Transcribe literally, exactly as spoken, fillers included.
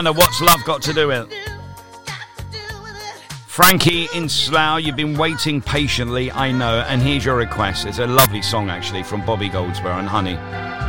Turner, what's love got to do with it? Frankie in Slough, you've been waiting patiently, I know, and here's your request. It's a lovely song, actually, from Bobby Goldsboro and Honey.